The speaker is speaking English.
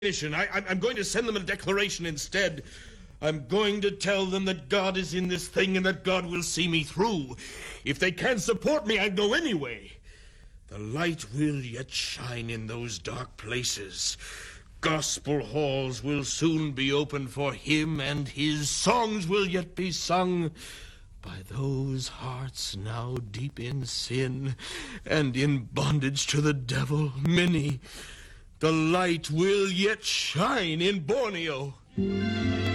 I'm going to send them a declaration instead. I'm going to tell them that God is in this thing and that God will see me through. If they can't support me, I'd go anyway. The light will yet shine in those dark places. Gospel halls will soon be open for him, and his songs will yet be sung by those hearts now deep in sin and in bondage to the devil, many. The light will yet shine in Borneo.